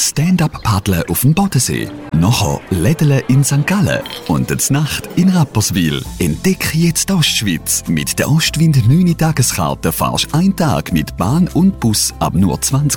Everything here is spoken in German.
Stand-up-Paddeln auf dem Bodensee. Nachher Lädeln in St. Gallen und die Nacht in Rapperswil. Entdecke jetzt die Ostschweiz. Mit der Ostwind 9 Tageskarte fahrst 1 Tag mit Bahn und Bus ab nur 20